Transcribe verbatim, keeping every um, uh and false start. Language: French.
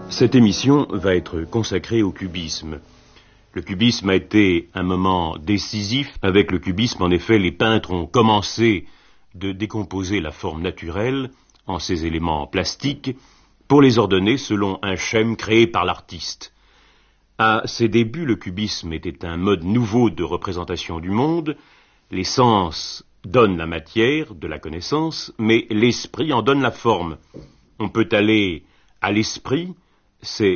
Cette émission va être consacrée au cubisme. Le cubisme a été un moment décisif. Avec le cubisme, en effet, les peintres ont commencé de décomposer la forme naturelle en ses éléments plastiques pour les ordonner selon un schème créé par l'artiste. À ses débuts, le cubisme était un mode nouveau de représentation du monde. Les sens donnent la matière de la connaissance, mais l'esprit en donne la forme. On peut aller à l'esprit, c'est